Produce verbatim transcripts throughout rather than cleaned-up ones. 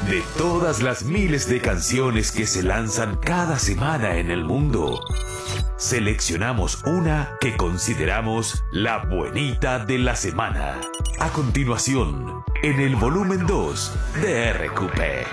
De todas las miles de canciones que se lanzan cada semana en el mundo, seleccionamos una que consideramos la buenita de la semana. A continuación, en el volumen dos de R Q P.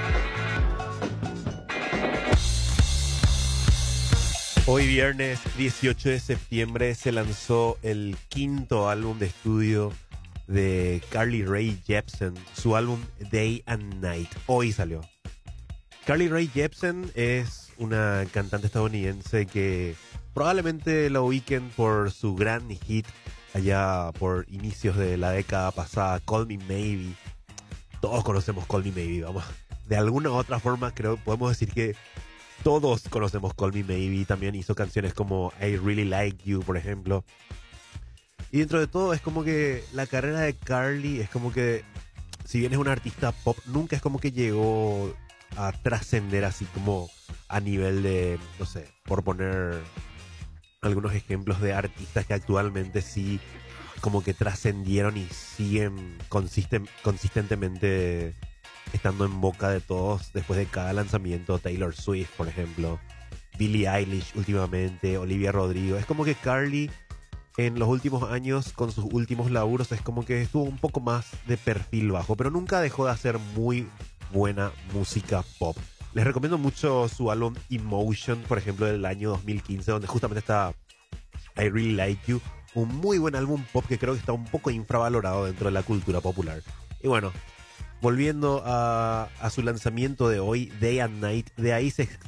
Hoy viernes dieciocho de septiembre se lanzó el quinto álbum de estudio de Carly Rae Jepsen, su álbum Day and Night. Hoy salió. Carly Rae Jepsen es una cantante estadounidense que probablemente la ubiquen por su gran hit allá por inicios de la década pasada, Call Me Maybe. Todos conocemos Call Me Maybe, vamos. De alguna u otra forma creo podemos decir que todos conocemos Call Me Maybe. También hizo canciones como I Really Like You, por ejemplo. Y dentro de todo es como que la carrera de Carly es como que, si bien es una artista pop, nunca es como que llegó a trascender así como a nivel de, no sé, por poner algunos ejemplos de artistas que actualmente sí como que trascendieron y siguen consisten, consistentemente estando en boca de todos después de cada lanzamiento. Taylor Swift, por ejemplo, Billie Eilish últimamente, Olivia Rodrigo. Es como que Carly en los últimos años, con sus últimos laburos, es como que estuvo un poco más de perfil bajo, pero nunca dejó de hacer muy buena música pop. Les recomiendo mucho su álbum Emotion, por ejemplo, del año dos mil quince, donde justamente está I Really Like You, un muy buen álbum pop que creo que está un poco infravalorado dentro de la cultura popular. Y bueno, volviendo a, a su lanzamiento de hoy, Day and Night, de ahí se